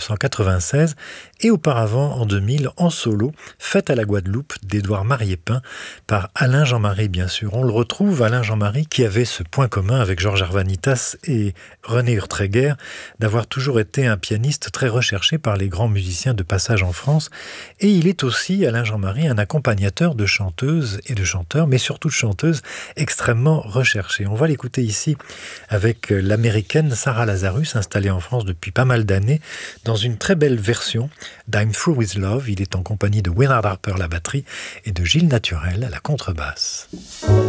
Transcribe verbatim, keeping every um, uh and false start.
cent quatre-vingt-seize et auparavant en deux mille en solo, Fête à la Guadeloupe d'Édouard Mariépin par Alain Jean-Marie bien sûr. On le retrouve, Alain Jean-Marie, qui avait ce point commun avec Georges Arvanitas et René Urtreger d'avoir toujours été un pianiste très recherché par les grands musiciens de passage en France. Et il est aussi, Alain Jean-Marie, un accompagnateur de chanteuses et de chanteurs, mais surtout de chanteuses extrêmement recherchées. On va l'écouter ici avec l'américaine Sarah Lazarus, installée en France depuis pas mal d'années, dans une très belle version d'I'm Through With Love. Il est en compagnie de Wynard Harper à la batterie et de Gilles Naturel à la contrebasse.